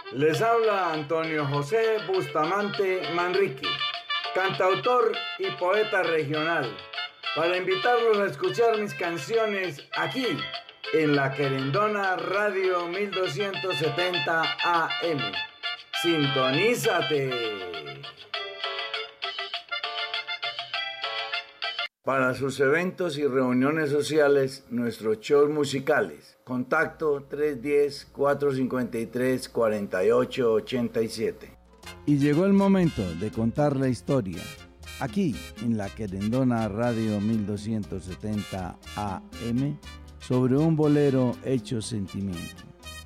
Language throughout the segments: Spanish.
Les habla Antonio José Bustamante Manrique, cantautor y poeta regional, para invitarlos a escuchar mis canciones aquí, en la Querendona Radio 1270 AM. ¡Sintonízate! Para sus eventos y reuniones sociales, nuestros shows musicales. Contacto 310-453-4887. Y llegó el momento de contar la historia, aquí en la Querendona Radio 1270 AM, sobre un bolero hecho sentimiento.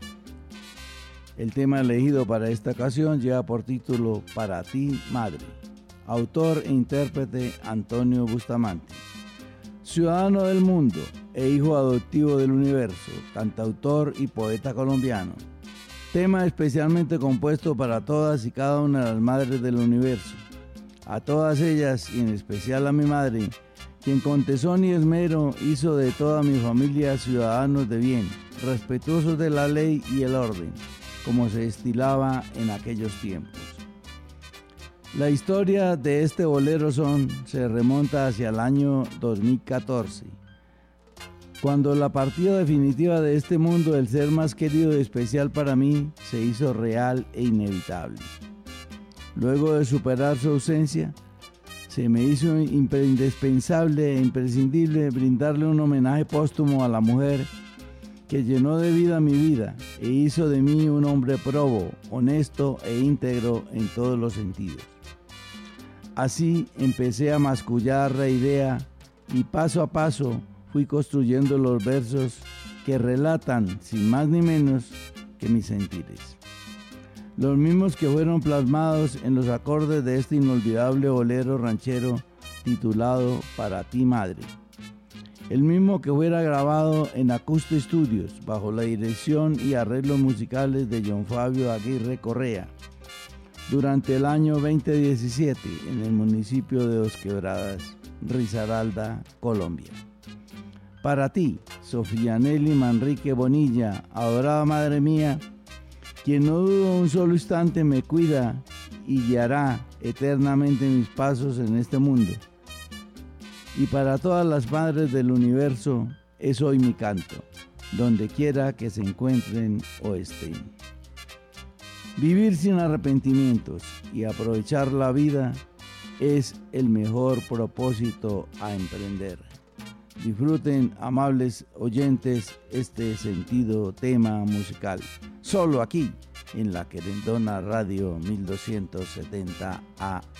El tema elegido para esta ocasión lleva por título Para ti, Madre. Autor e intérprete Antonio Bustamante. Ciudadano del mundo e hijo adoptivo del universo, cantautor y poeta colombiano. Tema especialmente compuesto para todas y cada una de las madres del universo. A todas ellas y en especial a mi madre, quien con tesón y esmero hizo de toda mi familia ciudadanos de bien, respetuosos de la ley y el orden, como se estilaba en aquellos tiempos. La historia de este bolero se remonta hacia el año 2014, cuando la partida definitiva de este mundo del ser más querido y especial para mí se hizo real e inevitable. Luego de superar su ausencia, se me hizo indispensable e imprescindible brindarle un homenaje póstumo a la mujer que llenó de vida mi vida e hizo de mí un hombre probo, honesto e íntegro en todos los sentidos. Así empecé a mascullar la idea y paso a paso fui construyendo los versos que relatan, sin más ni menos, que mis sentires. Los mismos que fueron plasmados en los acordes de este inolvidable bolero ranchero titulado Para ti, Madre. El mismo que fuera grabado en Acústico Studios bajo la dirección y arreglos musicales de John Fabio Aguirre Correa, durante el año 2017 en el municipio de Dos Quebradas, Risaralda, Colombia. Para ti, Sofía Nelly Manrique Bonilla, adorada madre mía, quien no dudo un solo instante me cuida y guiará eternamente mis pasos en este mundo. Y para todas las madres del universo, es hoy mi canto, donde quiera que se encuentren o estén. Vivir sin arrepentimientos y aprovechar la vida es el mejor propósito a emprender. Disfruten, amables oyentes, este sentido tema musical, solo aquí en la Querendona Radio 1270 AM.